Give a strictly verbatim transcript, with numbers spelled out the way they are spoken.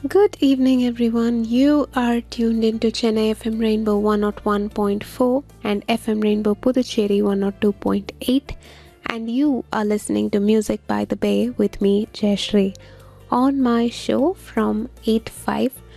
Good evening, everyone. You are tuned into Chennai F M Rainbow one oh one point four and F M Rainbow Puducherry one oh two point eight, and you are listening to Music by the Bay with me, Jayashree. On my show from eight to five,